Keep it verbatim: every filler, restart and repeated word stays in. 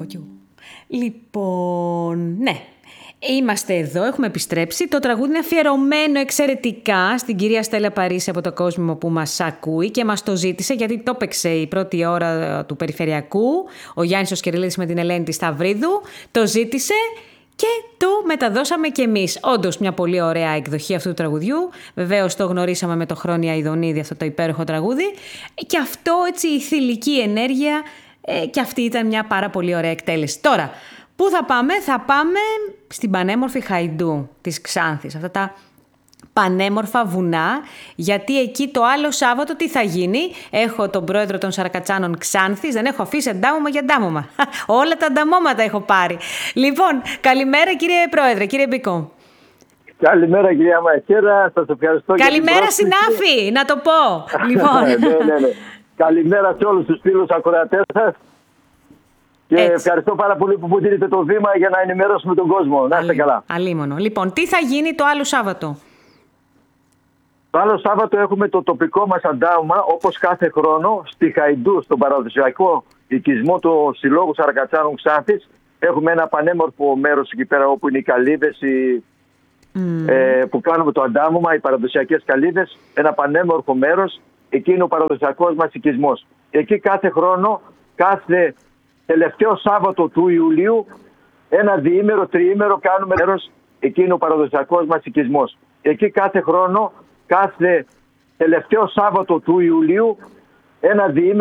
πω κι εγώ. Λοιπόν, ναι. Είμαστε εδώ, έχουμε επιστρέψει. Το τραγούδι είναι αφιερωμένο εξαιρετικά στην κυρία Στέλλα Παρίση από το κόσμο που μας ακούει και μας το ζήτησε γιατί το έπαιξε η πρώτη ώρα του Περιφερειακού. Ο Γιάννης ο Σκεριλίδης με την Ελένη τη Σταυρίδου το ζήτησε και το μεταδώσαμε κι εμείς. Όντως μια πολύ ωραία εκδοχή αυτού του τραγουδιού. Βεβαίως το γνωρίσαμε με το Χρόνια Ιδονίδη αυτό το υπέροχο τραγούδι. Και αυτό έτσι η θηλυκή ενέργεια ε, και αυτή ήταν μια πάρα πολύ ωραία εκτέλεση. Τώρα, πού θα πάμε? Θα πάμε στην πανέμορφη Χαϊντού της Ξάνθης. Αυτά τα πανέμορφα βουνά, γιατί εκεί το άλλο Σάββατο τι θα γίνει? Έχω τον πρόεδρο των Σαρακατσάνων Ξάνθης, δεν έχω αφήσει αντάμωμα για αντάμωμα. Όλα τα ανταμώματα έχω πάρει. Λοιπόν, καλημέρα κύριε πρόεδρε, κύριε Μπίκο. Καλημέρα κυρία Μαχαίρα, σας ευχαριστώ. Καλημέρα συνάφη, να το πω. Λοιπόν. ναι, ναι, ναι. Καλημέρα σε όλους τους φίλους ακροατές σας. Και έτσι. Ευχαριστώ πάρα πολύ που μου δίνετε το βήμα για να ενημερώσουμε τον κόσμο. Να είστε καλά. Αλίμονο. Λοιπόν, τι θα γίνει το άλλο Σάββατο? Το άλλο Σάββατο έχουμε το τοπικό μας αντάμωμα, όπως κάθε χρόνο, στη Χαϊντού, στον παραδοσιακό οικισμό του Συλλόγου Σαρακατσάνων Ξάνθης. Έχουμε ένα πανέμορφο μέρος εκεί πέρα όπου είναι οι καλύβες οι, mm. ε, που κάνουμε το αντάμωμα, οι παραδοσιακές καλύβες. Ένα πανέμορφο μέρος, εκεί είναι ο παραδοσιακός μας οικισμός. Εκεί κάθε χρόνο, κάθε τελευταίο Σάββατο του Ιουλίου, ένα διήμερο, τριήμερο κάνουμε μέρος, εκεί είναι ο παραδοσιακός μας οικισμός. Εκεί κάθε χρόνο, κάθε τελευταίο Σάββατο του Ιουλίου, ένα διήμερο